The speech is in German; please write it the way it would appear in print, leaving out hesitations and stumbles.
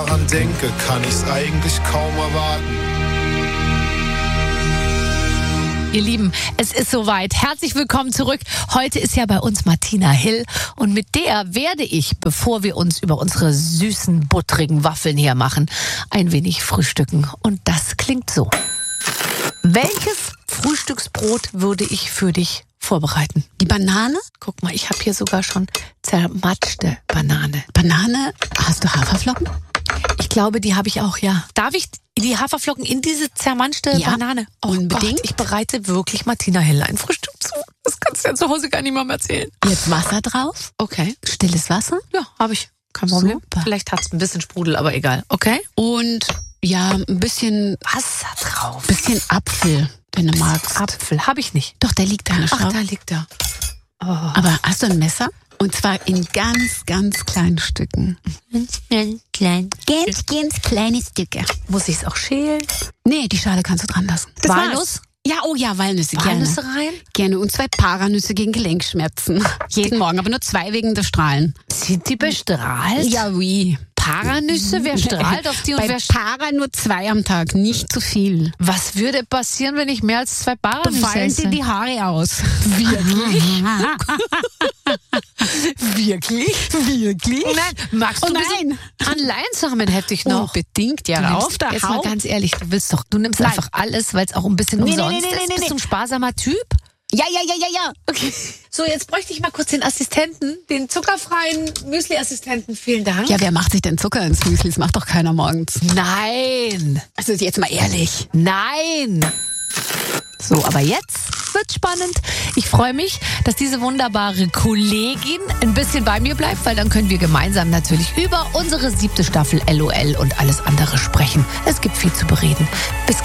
daran denke, kann ich's eigentlich kaum erwarten. Ihr Lieben, es ist soweit. Herzlich willkommen zurück. Heute ist ja bei uns Martina Hill und mit der werde ich, bevor wir uns über unsere süßen, buttrigen Waffeln hermachen, ein wenig frühstücken. Und das klingt so. Welches Frühstücksbrot würde ich für dich vorbereiten? Die Banane? Guck mal, ich habe hier sogar schon zermatschte Banane. Banane? Hast du Haferflocken? Ich glaube, die habe ich auch, ja. Darf ich die Haferflocken in diese zermatschte Banane? Oh unbedingt. Gott, ich bereite wirklich Martina Hill ein Frühstück zu. Das kannst du ja zu Hause gar nicht mehr erzählen. Jetzt Wasser drauf. Okay. Stilles Wasser. Ja, habe ich. Kein Problem. Super. Vielleicht hat es ein bisschen Sprudel, aber egal. Okay. Und ja, ein bisschen Wasser drauf. Bisschen Apfel, wenn du magst. Apfel habe ich nicht. Doch, der liegt da. Ach, da liegt er. Oh. Aber hast du ein Messer? Und zwar in ganz, ganz kleinen Stücken. Ganz klein. Ganz kleine Stücke. Muss ich es auch schälen? Nee, die Schale kannst du dran lassen. Das Walnuss? war's. Ja, oh ja, Walnüsse, Walnüsse gerne. rein? Gerne. Und 2 Paranüsse gegen Gelenkschmerzen. Jeden Morgen, aber nur 2 wegen der Strahlen. Sind die bestrahlt? Ja, oui. Paranüsse, wer strahlt auf die und Bei wer Para nur 2 am Tag, nicht zu viel. Was würde passieren, wenn ich mehr als 2 Da Paranüsse fallen esse? dir die Haare aus. Wirklich? Wirklich? Wirklich? Nein, magst du Oh ein bisschen nein. an Leinsamen hätte ich noch. Unbedingt, ja. Du Rauf nimmst, da, jetzt mal hau. ganz ehrlich, du nimmst Nein. einfach alles, weil es auch ein bisschen Nee, umsonst nee, ist. nee, Bist du ein sparsamer Typ? Ja. Okay. So, jetzt bräuchte ich mal kurz den Assistenten, den zuckerfreien Müsli-Assistenten. Vielen Dank. Ja, wer macht sich denn Zucker ins Müsli? Das macht doch keiner morgens. Nein. Also jetzt mal ehrlich. Nein. So, aber jetzt wird's spannend. Ich freue mich, dass diese wunderbare Kollegin ein bisschen bei mir bleibt, weil dann können wir gemeinsam natürlich über unsere 7. Staffel LOL und alles andere sprechen. Es gibt viel zu bereden. Bis